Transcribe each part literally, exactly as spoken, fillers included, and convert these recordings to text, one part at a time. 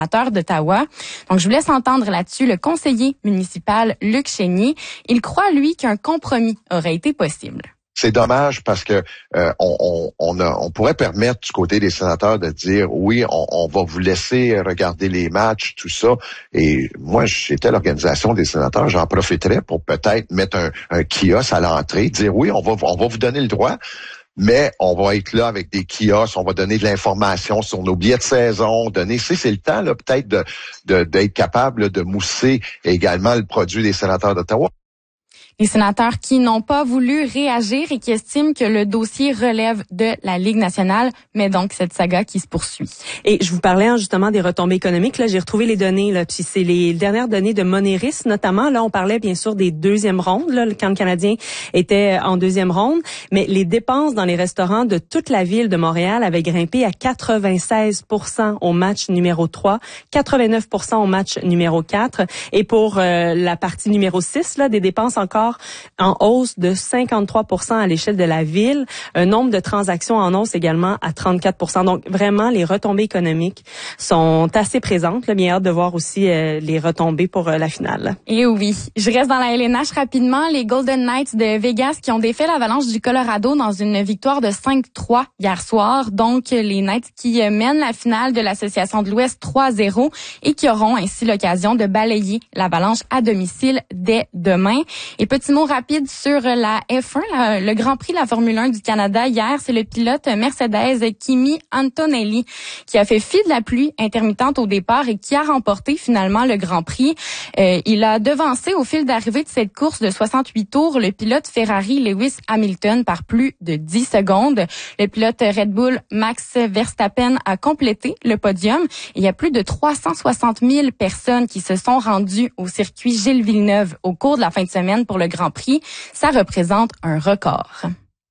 d'Ottawa. Donc, je vous laisse entendre là-dessus le conseiller municipal Luc Chénier. Il croit, lui, qu'un compromis aurait été possible. C'est dommage parce que euh, on, on, on, a, on pourrait permettre du côté des sénateurs de dire oui, on, on va vous laisser regarder les matchs, tout ça. Et moi, j'étais à l'organisation des sénateurs, j'en profiterais pour peut-être mettre un, un kiosque à l'entrée, dire oui, on va, on va vous donner le droit. Mais on va être là avec des kiosques, on va donner de l'information sur nos billets de saison, donner, c'est, c'est le temps là peut-être de, de d'être capable là, de mousser également le produit des sénateurs d'Ottawa. Les sénateurs qui n'ont pas voulu réagir et qui estiment que le dossier relève de la Ligue nationale, mais donc cette saga qui se poursuit. Et je vous parlais hein, justement des retombées économiques. Là, j'ai retrouvé les données. Là, puis c'est les dernières données de Moneris, notamment. Là, on parlait bien sûr des deuxièmes rondes, là, quand le Canadien était en deuxième ronde, mais les dépenses dans les restaurants de toute la ville de Montréal avaient grimpé à quatre-vingt-seize pour cent au match numéro trois, quatre-vingt-neuf pour cent au match numéro quatre, et pour euh, la partie numéro six, là, des dépenses encore en hausse de cinquante-trois pour cent à l'échelle de la ville, un nombre de transactions en hausse également à trente-quatre pour cent. Donc vraiment, les retombées économiques sont assez présentes. Là, bien hâte de voir aussi euh, les retombées pour euh, la finale. Et oui, je reste dans la L N H rapidement. Les Golden Knights de Vegas qui ont défait l'Avalanche du Colorado dans une victoire de cinq trois hier soir. Donc les Knights qui mènent la finale de l'Association de l'Ouest trois à zéro et qui auront ainsi l'occasion de balayer l'Avalanche à domicile dès demain. Et petit mot rapide sur la F un, le Grand Prix de la Formule un du Canada. Hier, c'est le pilote Mercedes Kimi Antonelli qui a fait fi de la pluie intermittente au départ et qui a remporté finalement le Grand Prix. Euh, il a devancé au fil d'arrivée de cette course de soixante-huit tours le pilote Ferrari Lewis Hamilton par plus de dix secondes. Le pilote Red Bull Max Verstappen a complété le podium. Il y a plus de trois cent soixante mille personnes qui se sont rendues au circuit Gilles Villeneuve au cours de la fin de semaine pour le Grand Prix. Ça représente un record.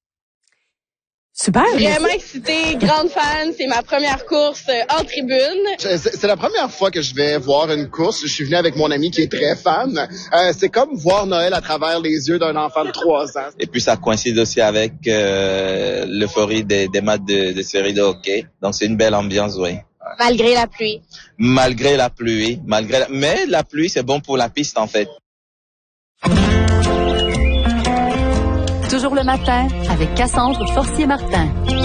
Super. Vraiment excitée, grande fan. C'est ma première course en tribune. C'est, c'est la première fois que je vais voir une course. Je suis venu avec mon ami qui est très fan. Euh, c'est comme voir Noël à travers les yeux d'un enfant de trois ans. Et puis ça coïncide aussi avec euh, l'euphorie des, des matchs de, de série de hockey. Donc c'est une belle ambiance, oui. Malgré la pluie. Malgré la pluie, malgré la... mais la pluie c'est bon pour la piste en fait. Toujours le matin avec Cassandre Forcier-Martin.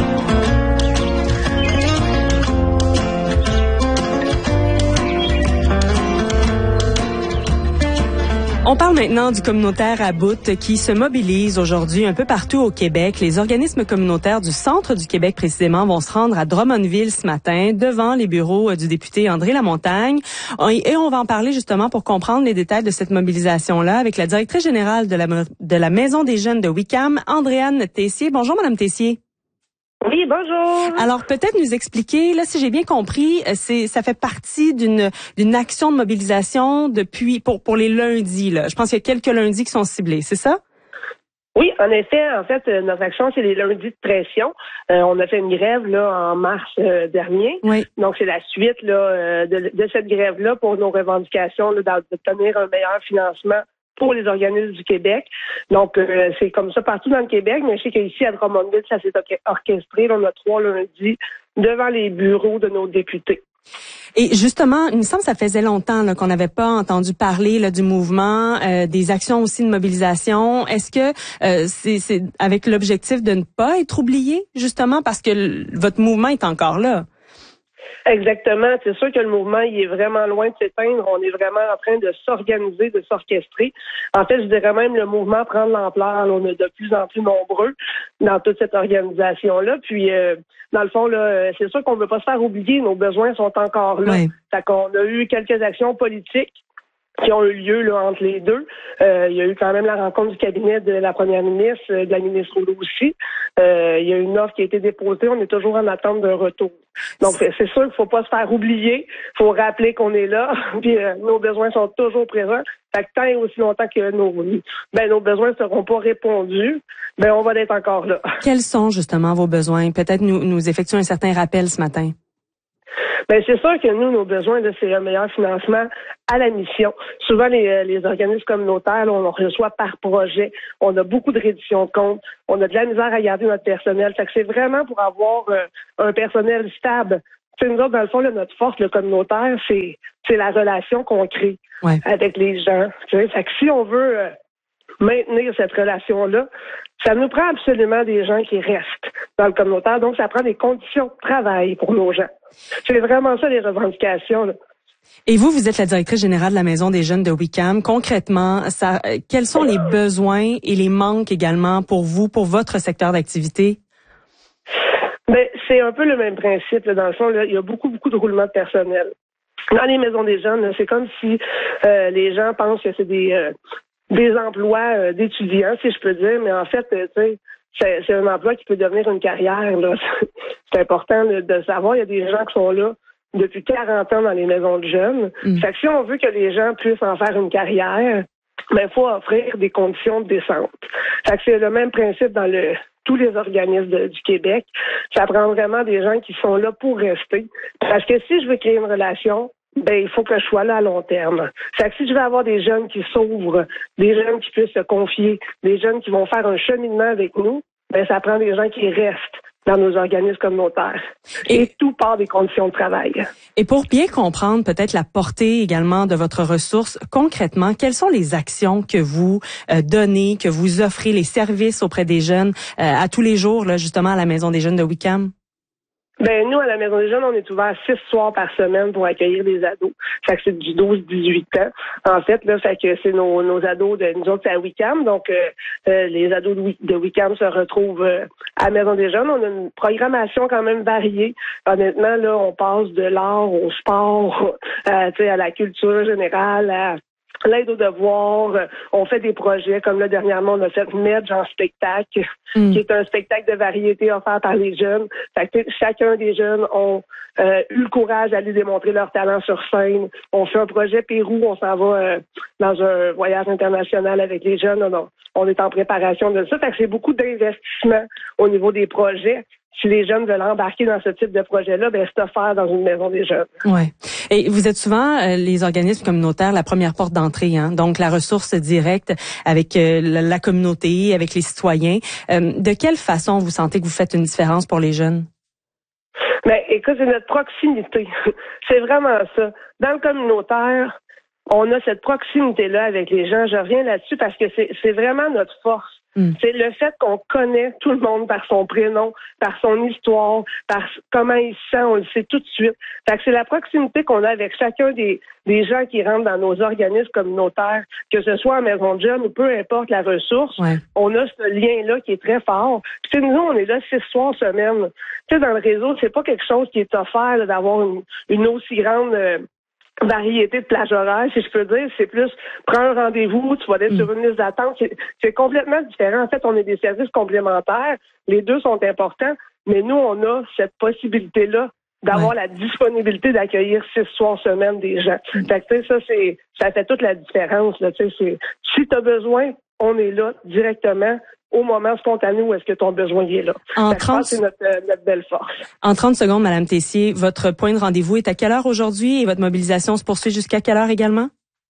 On parle maintenant du communautaire à bout qui se mobilise aujourd'hui un peu partout au Québec. Les organismes communautaires du centre du Québec précisément vont se rendre à Drummondville ce matin devant les bureaux du député André Lamontagne. Et on va en parler justement pour comprendre les détails de cette mobilisation-là avec la directrice générale de la, de la Maison des jeunes de Wickham, Andréanne Tessier. Bonjour Madame Tessier. Oui, bonjour. Alors, peut-être nous expliquer, là, si j'ai bien compris, c'est, ça fait partie d'une, d'une action de mobilisation depuis, pour, pour les lundis, là. Je pense qu'il y a quelques lundis qui sont ciblés, c'est ça? Oui, en effet, en fait, notre action, c'est les lundis de pression. Euh, on a fait une grève, là, en mars euh, dernier. Oui. Donc, c'est la suite, là, euh, de, de cette grève-là pour nos revendications, là, d'obtenir un meilleur financement pour les organismes du Québec. Donc, euh, c'est comme ça partout dans le Québec, mais je sais qu'ici, à Drummondville, ça s'est orchestré. Là, on a trois lundis devant les bureaux de nos députés. Et justement, il me semble que ça faisait longtemps là, qu'on n'avait pas entendu parler là, du mouvement, euh, des actions aussi de mobilisation. Est-ce que euh, c'est, c'est avec l'objectif de ne pas être oublié, justement, parce que l- votre mouvement est encore là? Exactement. C'est sûr que le mouvement, il est vraiment loin de s'éteindre. On est vraiment en train de s'organiser, de s'orchestrer. En fait, je dirais même le mouvement prend de l'ampleur. On est de plus en plus nombreux dans toute cette organisation-là. Puis, euh, dans le fond, là, c'est sûr qu'on ne veut pas se faire oublier. Nos besoins sont encore là. Oui. Fait qu'on a eu quelques actions politiques qui ont eu lieu là, entre les deux. Euh, il y a eu quand même la rencontre du cabinet de la première ministre, de la ministre Rouleau aussi. Euh, il y a eu une offre qui a été déposée. On est toujours en attente d'un retour. Donc, c'est sûr qu'il ne faut pas se faire oublier. Il faut rappeler qu'on est là. Puis euh, nos besoins sont toujours présents. Fait que tant et aussi longtemps que nos, ben, nos besoins ne seront pas répondus, ben, on va être encore là. Quels sont justement vos besoins? Peut-être nous, nous effectuons un certain rappel ce matin. Ben c'est sûr que nous, nos besoins, là, c'est un meilleur financement à la mission. Souvent, les, les organismes communautaires, là, on reçoit par projet. On a beaucoup de redditions de comptes. On a de la misère à garder notre personnel. Fait que c'est vraiment pour avoir euh, un personnel stable Tu sais, nous autres, dans le fond, là, notre force, le communautaire, c'est c'est la relation qu'on crée ouais. avec les gens. Tu sais, fait que si on veut euh, maintenir cette relation-là, ça nous prend absolument des gens qui restent dans le communautaire. Donc, ça prend des conditions de travail pour nos gens. C'est vraiment ça, les revendications, là. Et vous, vous êtes la directrice générale de la Maison des jeunes de Wickham. Concrètement, ça, euh, quels sont les besoins et les manques également pour vous, pour votre secteur d'activité? Ben, c'est un peu le même principe. Là, dans le fond, là, il y a beaucoup, beaucoup de roulement de personnel. Dans les maisons des jeunes, là, c'est comme si euh, les gens pensent que c'est des euh, des emplois euh, d'étudiants, si je peux dire, mais en fait, euh, tu sais, c'est, c'est un emploi qui peut devenir une carrière. Là. C'est important là, de savoir. Il y a des gens qui sont là depuis quarante ans dans les maisons de jeunes. Mm. Fait que si on veut que les gens puissent en faire une carrière, ben, il faut offrir des conditions décentes. Fait que c'est le même principe dans le tous les organismes de, du Québec. Ça prend vraiment des gens qui sont là pour rester. Parce que si je veux créer une relation, ben il faut que je sois là à long terme. Fait que si je veux avoir des jeunes qui s'ouvrent, des jeunes qui puissent se confier, des jeunes qui vont faire un cheminement avec nous, ben ça prend des gens qui restent dans nos organismes communautaires. Et, et tout part des conditions de travail. Et pour bien comprendre peut-être la portée également de votre ressource, concrètement, quelles sont les actions que vous euh, donnez, que vous offrez, les services auprès des jeunes euh, à tous les jours, là, justement, à la Maison des jeunes de Wickham? Ben nous, à la Maison des jeunes, on est ouvert six soirs par semaine pour accueillir des ados. Fait que c'est du douze à dix-huit ans. En fait, là, fait que c'est nos, nos ados de nous autres, c'est à Wickham. Donc, euh, euh, les ados de, de Wickham se retrouvent euh, à la Maison des jeunes. On a une programmation quand même variée. Honnêtement, là, on passe de l'art au sport, euh, tu sais, à la culture générale, à l'aide aux devoirs, on fait des projets, comme là, dernièrement, on a fait Medj en spectacle, mm. qui est un spectacle de variété offert par les jeunes. Fait que chacun des jeunes ont euh, eu le courage d'aller démontrer leur talent sur scène. On fait un projet Pérou, on s'en va euh, dans un voyage international avec les jeunes. On, on est en préparation de ça. Fait que c'est beaucoup d'investissement au niveau des projets. Si les jeunes veulent embarquer dans ce type de projet-là, ben c'est offert dans une maison des jeunes. Ouais. Et vous êtes souvent euh, les organismes communautaires la première porte d'entrée, hein. Donc la ressource directe avec euh, la, la communauté, avec les citoyens. Euh, de quelle façon vous sentez que vous faites une différence pour les jeunes? Ben, écoute, c'est notre proximité. C'est vraiment ça. Dans le communautaire, on a cette proximité-là avec les gens. Je reviens là-dessus parce que c'est, c'est vraiment notre force. Mm. C'est le fait qu'on connaît tout le monde par son prénom, par son histoire, par comment il se sent, on le sait tout de suite. Fait que c'est la proximité qu'on a avec chacun des, des gens qui rentrent dans nos organismes communautaires, que ce soit en maison de jeunes ou peu importe la ressource. Ouais. On a ce lien-là qui est très fort. Puis nous, on est là six soirs semaine. Tu sais, dans le réseau, c'est pas quelque chose qui est offert là, d'avoir une, une aussi grande euh, variété de plages horaires, si je peux dire. C'est plus, prends un rendez-vous, tu vas être mmh. sur une liste d'attente. C'est, c'est complètement différent. En fait, on est des services complémentaires. Les deux sont importants, mais nous, on a cette possibilité-là d'avoir ouais. la disponibilité d'accueillir six soirs semaine des gens. Mmh. Fait que, tu sais, ça, c'est, ça fait toute la différence, là. Tu sais, c'est, si t'as besoin, on est là directement. Au moment spontané où est-ce que ton besoin est là. En trente c'est notre, euh, notre belle force. En trente secondes, Madame Tessier, votre point de rendez-vous est à quelle heure aujourd'hui et votre mobilisation se poursuit jusqu'à quelle heure également?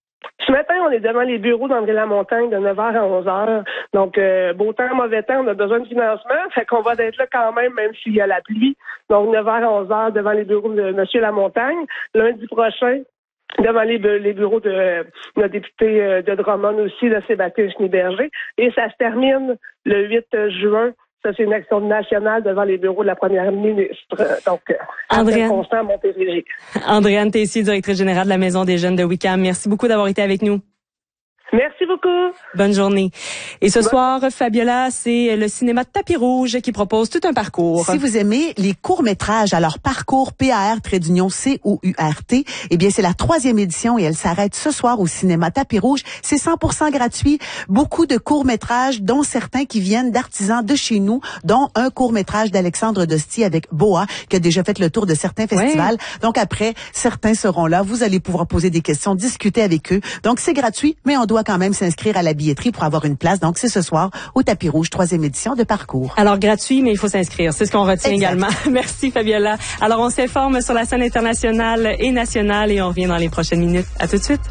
Ce matin, on est devant les bureaux d'André-la-Montagne de neuf heures à onze heures. Donc, euh, beau temps, mauvais temps, on a besoin de financement. Fait qu'on va être là quand même, même s'il y a la pluie. Donc, neuf heures à onze heures devant les bureaux de M. Lamontagne. Lundi prochain, devant les, les bureaux de euh, notre député euh, de Drummond aussi, de Sébastien Schneeberger. Et ça se termine le huit juin. Ça, c'est une action nationale devant les bureaux de la première ministre. Donc, Andréane Constant, Montérégie. Andréane Tessier, directrice générale de la Maison des jeunes de Wickham. Merci beaucoup d'avoir été avec nous. Merci beaucoup. Bonne journée. Et ce Bonne... soir, Fabiola, c'est le cinéma Tapis Rouge qui propose tout un parcours. Si vous aimez les courts-métrages, alors parcours P A R trait d'union C O U R T, eh bien, c'est la troisième édition et elle s'arrête ce soir au cinéma Tapis Rouge. C'est cent pour cent gratuit. Beaucoup de courts-métrages, dont certains qui viennent d'artisans de chez nous, dont un court-métrage d'Alexandre Dosti avec Boa, qui a déjà fait le tour de certains festivals. Ouais. Donc après, certains seront là. Vous allez pouvoir poser des questions, discuter avec eux. Donc c'est gratuit, mais on doit quand même s'inscrire à la billetterie pour avoir une place. Donc, c'est ce soir au Tapis Rouge, troisième édition de Parcours. Alors, gratuit, mais il faut s'inscrire. C'est ce qu'on retient exact. Également. Merci, Fabiola. Alors, on s'informe sur la scène internationale et nationale et on revient dans les prochaines minutes. À tout de suite.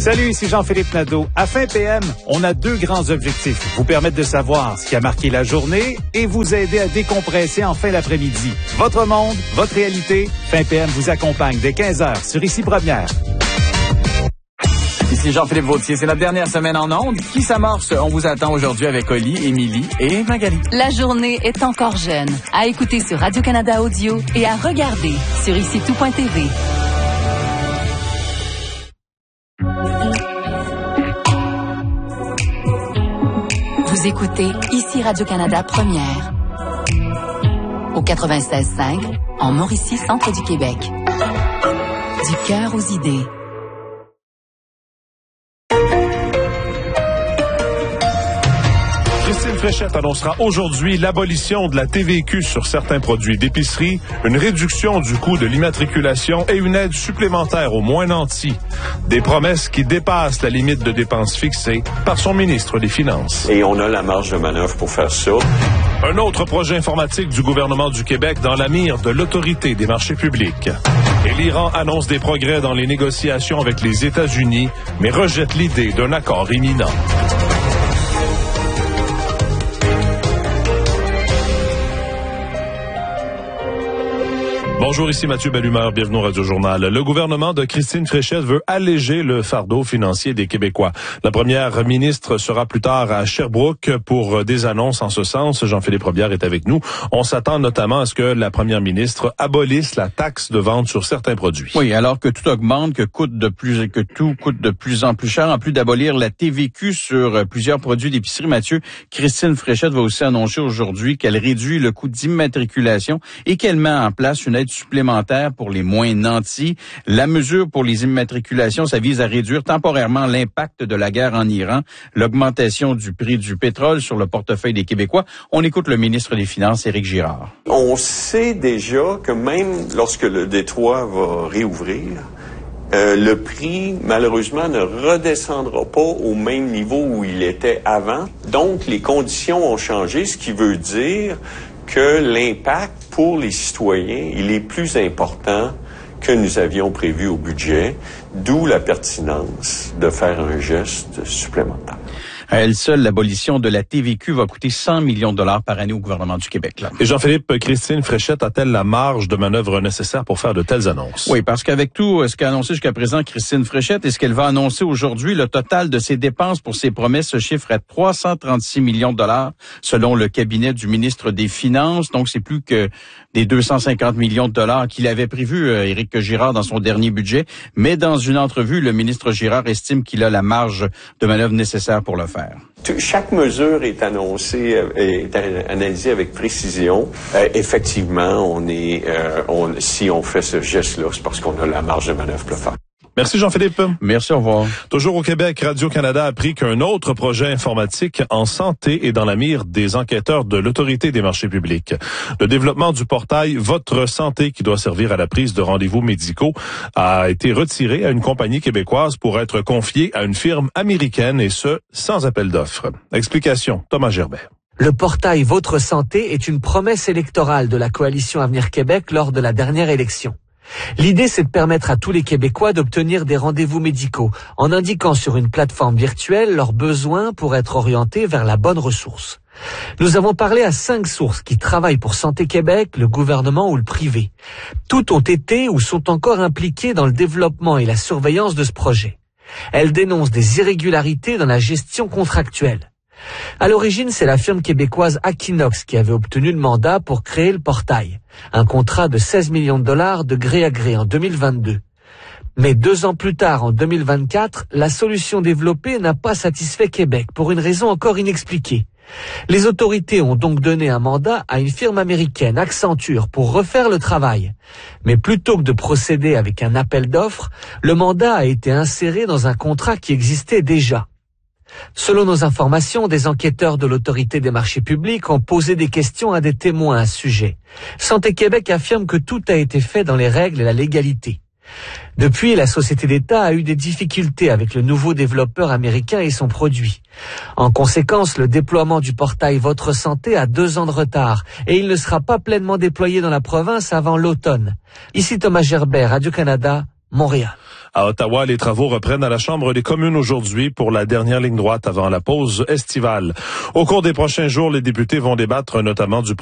Salut, ici Jean-Philippe Nadeau. À Fin P M, on a deux grands objectifs. Vous permettre de savoir ce qui a marqué la journée et vous aider à décompresser en fin d'après-midi. Votre monde, votre réalité. Fin P M vous accompagne dès quinze heures sur Ici Première. Ici Jean-Philippe Vautier. C'est la dernière semaine en ondes qui s'amorce. On vous attend aujourd'hui avec Oli, Émilie et Magali. La journée est encore jeune. À écouter sur Radio-Canada Audio et à regarder sur ici tout point t v. Vous écoutez Ici Radio-Canada Première. Au quatre-vingt-seize cinq, en Mauricie, centre du Québec. Du cœur aux idées. Christine Fréchette annoncera aujourd'hui l'abolition de la T V Q sur certains produits d'épicerie, une réduction du coût de l'immatriculation et une aide supplémentaire aux moins nantis. Des promesses qui dépassent la limite de dépenses fixée par son ministre des Finances. Et on a la marge de manœuvre pour faire ça. Un autre projet informatique du gouvernement du Québec dans la mire de l'Autorité des marchés publics. Et l'Iran annonce des progrès dans les négociations avec les États-Unis, mais rejette l'idée d'un accord imminent. Bonjour, ici Mathieu Bellumeur, bienvenue au Radio-Journal. Le gouvernement de Christine Fréchette veut alléger le fardeau financier des Québécois. La première ministre sera plus tard à Sherbrooke pour des annonces en ce sens. Jean-Philippe Robillard est avec nous. On s'attend notamment à ce que la première ministre abolisse la taxe de vente sur certains produits. Oui, alors que tout augmente, que coûte de plus, que tout coûte de plus en plus cher, en plus d'abolir la T V Q sur plusieurs produits d'épicerie, Mathieu, Christine Fréchette va aussi annoncer aujourd'hui qu'elle réduit le coût d'immatriculation et qu'elle met en place une aide supplémentaire pour les moins nantis. La mesure pour les immatriculations, ça vise à réduire temporairement l'impact de la guerre en Iran, l'augmentation du prix du pétrole sur le portefeuille des Québécois. On écoute le ministre des Finances, Éric Girard. On sait déjà que même lorsque le détroit va réouvrir, euh, le prix, malheureusement, ne redescendra pas au même niveau où il était avant. Donc, les conditions ont changé, ce qui veut dire que l'impact pour les citoyens, il est plus important que nous avions prévu au budget, d'où la pertinence de faire un geste supplémentaire. À elle seule, l'abolition de la T V Q va coûter cent millions de dollars par année au gouvernement du Québec. Là. Et Jean-Philippe, Christine Fréchette a-t-elle la marge de manœuvre nécessaire pour faire de telles annonces? Oui, parce qu'avec tout ce qu'a annoncé jusqu'à présent Christine Fréchette et ce qu'elle va annoncer aujourd'hui, le total de ses dépenses pour ses promesses se chiffre à trois cent trente-six millions de dollars selon le cabinet du ministre des Finances. Donc, c'est plus que des deux cent cinquante millions de dollars qu'il avait prévu, euh, Éric Girard, dans son dernier budget. Mais dans une entrevue, le ministre Girard estime qu'il a la marge de manœuvre nécessaire pour le faire. Chaque mesure est annoncée, est analysée avec précision. Euh, effectivement, on est, euh, on, si on fait ce geste-là, c'est parce qu'on a la marge de manœuvre pour le faire. Merci Jean-Philippe. Merci, au revoir. Toujours au Québec, Radio-Canada a appris qu'un autre projet informatique en santé est dans la mire des enquêteurs de l'Autorité des marchés publics. Le développement du portail Votre Santé, qui doit servir à la prise de rendez-vous médicaux, a été retiré à une compagnie québécoise pour être confié à une firme américaine, et ce, sans appel d'offres. Explication, Thomas Gerbet. Le portail Votre Santé est une promesse électorale de la coalition Avenir Québec lors de la dernière élection. L'idée, c'est de permettre à tous les Québécois d'obtenir des rendez-vous médicaux en indiquant sur une plateforme virtuelle leurs besoins pour être orientés vers la bonne ressource. Nous avons parlé à cinq sources qui travaillent pour Santé Québec, le gouvernement ou le privé. Toutes ont été ou sont encore impliquées dans le développement et la surveillance de ce projet. Elles dénoncent des irrégularités dans la gestion contractuelle. À l'origine, c'est la firme québécoise Aquinox qui avait obtenu le mandat pour créer le portail. Un contrat de seize millions de dollars de gré à gré en deux mille vingt-deux. Mais deux ans plus tard, en deux mille vingt-quatre, la solution développée n'a pas satisfait Québec pour une raison encore inexpliquée. Les autorités ont donc donné un mandat à une firme américaine, Accenture, pour refaire le travail. Mais plutôt que de procéder avec un appel d'offres, le mandat a été inséré dans un contrat qui existait déjà. Selon nos informations, des enquêteurs de l'Autorité des marchés publics ont posé des questions à des témoins à ce sujet. Santé Québec affirme que tout a été fait dans les règles et la légalité. Depuis, la société d'État a eu des difficultés avec le nouveau développeur américain et son produit. En conséquence, le déploiement du portail Votre Santé a deux ans de retard et il ne sera pas pleinement déployé dans la province avant l'automne. Ici Thomas Gerbet, Radio-Canada, Montréal. À Ottawa, les travaux reprennent à la Chambre des communes aujourd'hui pour la dernière ligne droite avant la pause estivale. Au cours des prochains jours, les députés vont débattre notamment du